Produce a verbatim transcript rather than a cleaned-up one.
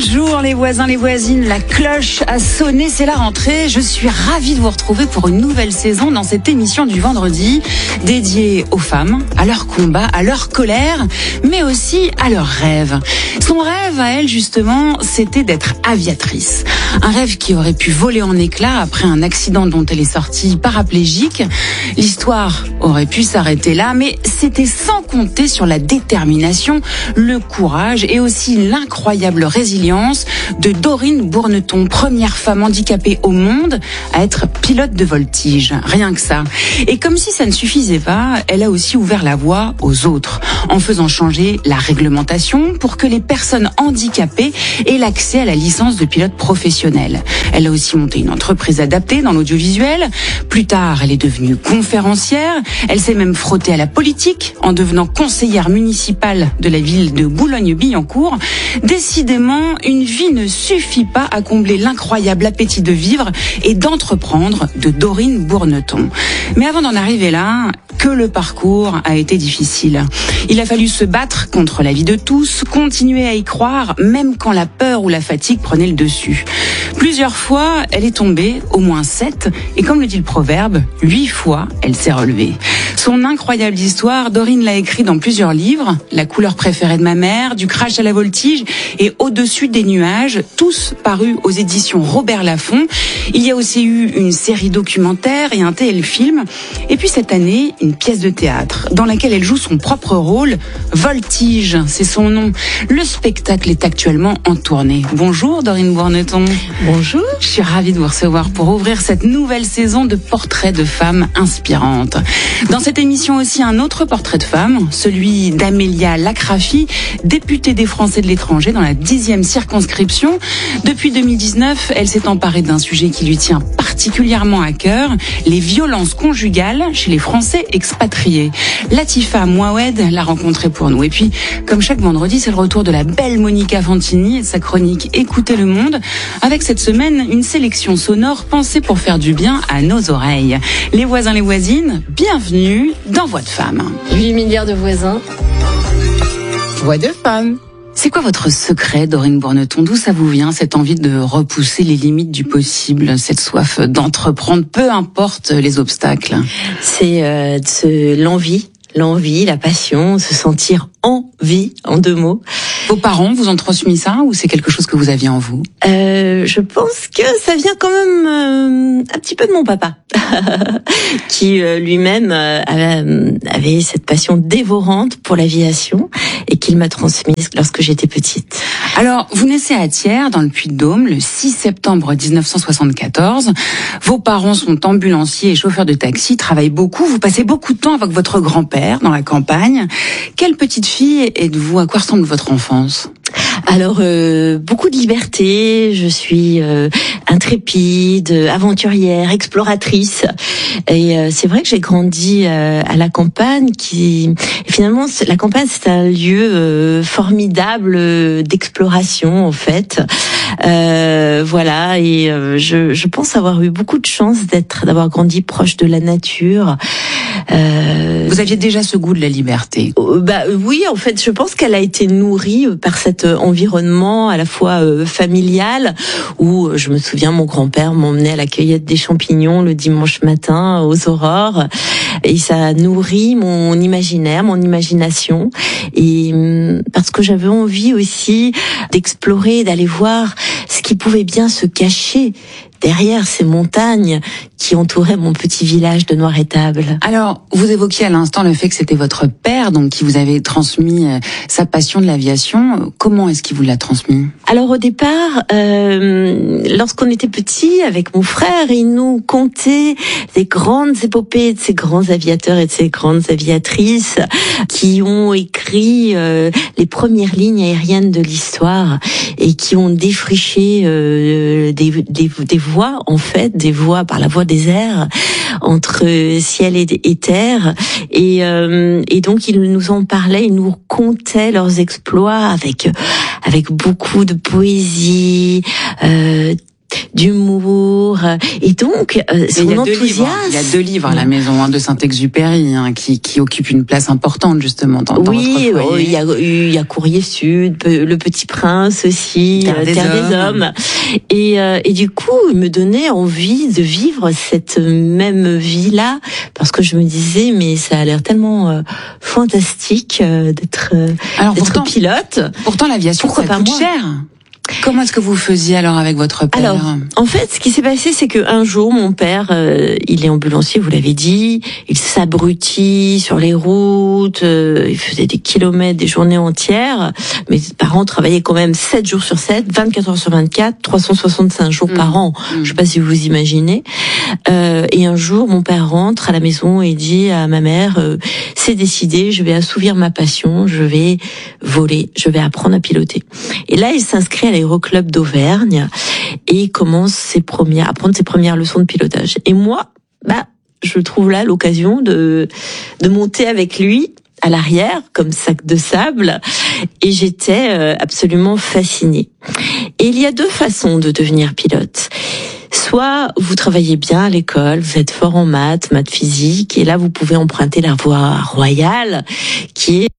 Bonjour les voisins, les voisines, la cloche a sonné, c'est la rentrée. Je suis ravie de vous retrouver pour une nouvelle saison dans cette émission du vendredi dédiée aux femmes, à leur combat, à leur colère, mais aussi à leurs rêves. Son rêve à elle justement, c'était d'être aviatrice. Un rêve qui aurait pu voler en éclats après un accident dont elle est sortie paraplégique. L'histoire aurait pu s'arrêter là, mais c'était sans compter sur la détermination, le courage et aussi l'incroyable résilience de Dorine Bourneton, première femme handicapée au monde à être pilote de voltige. Rien que ça. Et comme si ça ne suffisait pas, elle a aussi ouvert la voie aux autres, en faisant changer la réglementation pour que les personnes handicapées aient l'accès à la licence de pilote professionnel. Elle a aussi monté une entreprise adaptée dans l'audiovisuel. Plus tard, elle est devenue conférencière. Elle s'est même frottée à la politique en devenant conseillère municipale de la ville de Boulogne-Billancourt. Décidément, une vie ne suffit pas à combler l'incroyable appétit de vivre et d'entreprendre de Dorine Bourneton. Mais avant d'en arriver là, que le parcours a été difficile. Il a fallu se battre contre la vie de tous, continuer à y croire, même quand la peur ou la fatigue prenait le dessus. Plusieurs fois, elle est tombée, au moins sept, et comme le dit le proverbe, huit fois, elle s'est relevée. Son incroyable histoire, Dorine l'a écrit dans plusieurs livres, La couleur préférée de ma mère, Du crash à la voltige et Au-dessus des nuages, tous parus aux éditions Robert Laffont. Il y a aussi eu une série documentaire et un téléfilm. Et puis cette année, une pièce de théâtre dans laquelle elle joue son propre rôle. Voltige, c'est son nom. Le spectacle est actuellement en tournée. Bonjour Dorine Bourneton. Bonjour. Je suis ravie de vous recevoir pour ouvrir cette nouvelle saison de portraits de femmes inspirantes. Dans cette émission aussi, un autre portrait de femme, celui d'Amélia Lacrafi, députée des Français de l'étranger dans la dixième circonscription. Depuis deux mille dix-neuf, elle s'est emparée d'un sujet qui lui tient particulièrement à cœur, les violences conjugales chez les Français expatriés. Latifa Mouawed l'a rencontrée pour nous. Et puis, comme chaque vendredi, c'est le retour de la belle Monica Fantini et de sa chronique Écoutez le monde, avec cette semaine une sélection sonore pensée pour faire du bien à nos oreilles. Les voisins, les voisines, bienvenue dans Voix de Femme. huit milliards de voisins. Voix de femme. C'est quoi votre secret, Dorine Bourneton? D'où ça vous vient, cette envie de repousser les limites du possible, cette soif d'entreprendre, peu importe les obstacles? C'est euh, de l'envie, l'envie, la passion, se sentir en vie, en deux mots. Vos parents vous ont transmis ça ou c'est quelque chose que vous aviez en vous? euh, Je pense que ça vient quand même euh, un petit peu de mon papa, qui euh, lui-même euh, avait cette passion dévorante pour l'aviation et qu'il m'a transmise lorsque j'étais petite. Alors, vous naissez à Thiers, dans le Puy-de-Dôme, le six septembre dix-neuf cent soixante-quatorze. Vos parents sont ambulanciers et chauffeurs de taxi, travaillent beaucoup. Vous passez beaucoup de temps avec votre grand-père dans la campagne. Quelle petite fille êtes-vous? À quoi ressemble votre enfance? Alors, euh, beaucoup de liberté, je suis euh, intrépide, aventurière, exploratrice. Et euh, c'est vrai que j'ai grandi euh, à la campagne, qui finalement, la campagne, c'est un lieu euh, formidable euh, d'exploration, en fait. Euh, voilà, et euh, je, je pense avoir eu beaucoup de chance d'être, d'avoir grandi proche de la nature. Euh... Vous aviez déjà ce goût de la liberté? euh, Bah oui, en fait, je pense qu'elle a été nourrie par cet environnement à la fois euh, familial, où je me souviens, mon grand-père m'emmenait à la cueillette des champignons le dimanche matin aux aurores, et ça a nourri mon imaginaire, mon imagination, et parce que j'avais envie aussi d'explorer, d'aller voir ce qui pouvait bien se cacher derrière ces montagnes qui entouraient mon petit village de Noir-Étable. Alors, vous évoquiez à l'instant le fait que c'était votre père, donc qui vous avait transmis euh, sa passion de l'aviation. Comment est-ce qu'il vous l'a transmis? Alors au départ, euh, lorsqu'on était petit, avec mon frère, il nous contait des grandes épopées de ces grands aviateurs et de ces grandes aviatrices qui ont écrit euh, les premières lignes aériennes de l'histoire et qui ont défriché euh, des, des, des voies, en fait, des voies par la voie des airs entre ciel et, et terre. Et, euh, et donc, ils nous en parlaient, ils nous contaient leurs exploits avec, avec beaucoup de poésie, euh, d'humour. Et donc, euh, son il enthousiasme... Il y a deux livres à la maison, hein, de Saint-Exupéry, hein, qui, qui occupent une place importante, justement, dans, dans oui, votre foyer. il y a, il y a Courrier Sud, Le Petit Prince aussi, Terre des, Terre des hommes. hommes. Et, euh, et du coup, il me donnait envie de vivre cette même vie-là, parce que je me disais, mais ça a l'air tellement euh, fantastique euh, d'être, euh, alors, d'être pourtant, pilote. Pourtant, l'aviation, Pourquoi ça pas coûte moi cher. Comment est-ce que vous faisiez alors avec votre père? Alors, en fait, ce qui s'est passé, c'est que un jour, mon père, euh, il est ambulancier, vous l'avez dit, il s'abrutit sur les routes, euh, il faisait des kilomètres, des journées entières. Mes parents travaillaient quand même sept jours sur sept, vingt-quatre heures sur vingt-quatre, trois cent soixante-cinq jours mmh. par an. Mmh. Je sais pas si vous imaginez. Euh, et un jour, mon père rentre à la maison et dit à ma mère, euh, c'est décidé, je vais assouvir ma passion, je vais voler, je vais apprendre à piloter. Et là, il s'inscrit à l'aéroclub d'Auvergne et il commence ses premières, à prendre ses premières leçons de pilotage. Et moi, bah, je trouve là l'occasion de, de monter avec lui à l'arrière, comme sac de sable, et j'étais euh, absolument fascinée. Et il y a deux façons de devenir pilote. Soit vous travaillez bien à l'école, vous êtes fort en maths, maths physique, et là vous pouvez emprunter la voie royale, qui est